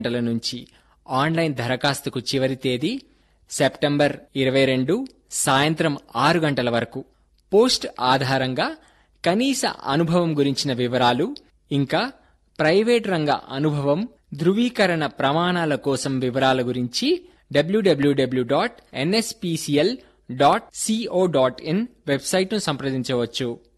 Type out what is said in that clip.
గంటల నుంచి. ఆన్లైన్ దరఖాస్తుకు చివరి తేదీ సెప్టెంబర్ 22 సాయంత్రం 6 గంటల వరకు. పోస్ట్ ఆధారంగా కనీస అనుభవం గురించిన వివరాలు, ఇంకా ప్రైవేట్ రంగ అనుభవం ధృవీకరణ ప్రమాణాల కోసం వివరాల గురించి www.nspcl.co.in వెబ్సైట్ను సంప్రదించవచ్చు.